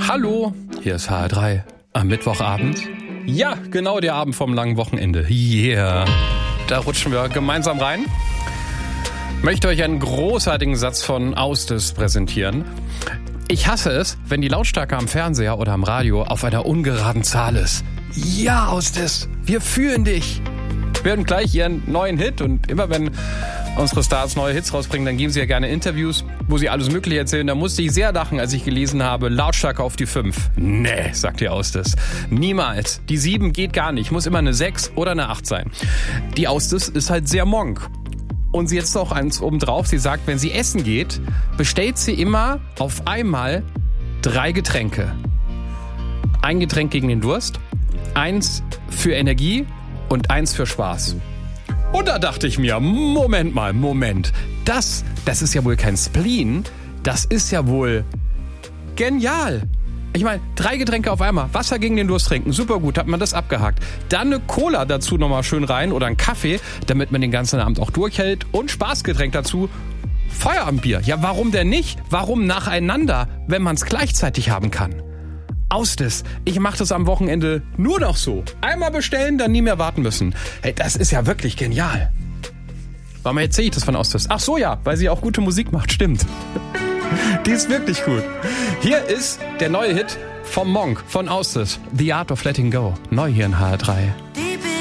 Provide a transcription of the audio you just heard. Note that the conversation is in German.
Hallo, hier ist HR3 am Mittwochabend. Ja, genau der Abend vom langen Wochenende. Yeah. Da rutschen wir gemeinsam rein. Möchte euch einen großartigen Satz von Austes präsentieren. Ich hasse es, wenn die Lautstärke am Fernseher oder am Radio auf einer ungeraden Zahl ist. Ja, Austes, wir fühlen dich. Wir hören gleich ihren neuen Hit und immer wenn unsere Stars neue Hits rausbringen, dann geben sie ja gerne Interviews, wo sie alles Mögliche erzählen. Da musste ich sehr lachen, als ich gelesen habe, Lautstärke auf die 5. Nee, sagt die Austes. Niemals. Die 7 geht gar nicht. Muss immer eine 6 oder eine 8 sein. Die Austes ist halt sehr Monk. Und sie jetzt noch eins obendrauf. Sie sagt, wenn sie essen geht, bestellt sie immer auf einmal 3 Getränke. Ein Getränk gegen den Durst, 1 für Energie und 1 für Spaß. Und da dachte ich mir, Moment. Das ist ja wohl kein Spleen, das ist ja wohl genial. Ich meine, 3 Getränke auf einmal, Wasser gegen den Durst trinken, super gut, hat man das abgehakt. Dann eine Cola dazu nochmal schön rein oder einen Kaffee, damit man den ganzen Abend auch durchhält und Spaßgetränk dazu, Feierabendbier. Ja, warum denn nicht? Warum nacheinander, wenn man es gleichzeitig haben kann? Austes, ich mache das am Wochenende nur noch so. Einmal bestellen, dann nie mehr warten müssen. Hey, das ist ja wirklich genial. Warum erzähle ich das von Austes? Ach so, ja, weil sie auch gute Musik macht, stimmt. Die ist wirklich gut. Hier ist der neue Hit vom Monk, von Austes. The Art of Letting Go. Neu hier in HR3.